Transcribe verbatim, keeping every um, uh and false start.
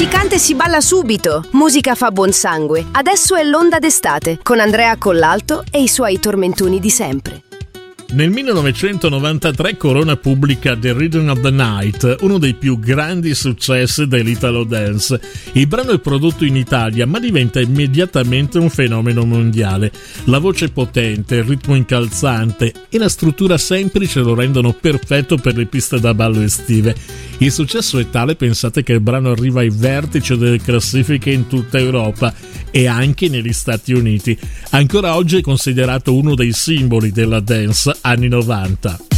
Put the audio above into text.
Si canta e si balla subito, musica fa buon sangue. Adesso è l'onda d'estate, con Andrea Collalto e i suoi tormentoni di sempre. Nel millenovecentonovantatré Corona pubblica The Rhythm of the Night, uno dei più grandi successi dell'Italo Dance. Il brano è prodotto in Italia, ma diventa immediatamente un fenomeno mondiale. La voce potente, il ritmo incalzante e la struttura semplice lo rendono perfetto per le piste da ballo estive. Il successo è tale, pensate, che il brano arriva ai vertici delle classifiche in tutta Europa e anche negli Stati Uniti. Ancora oggi è considerato uno dei simboli della dance anni novanta.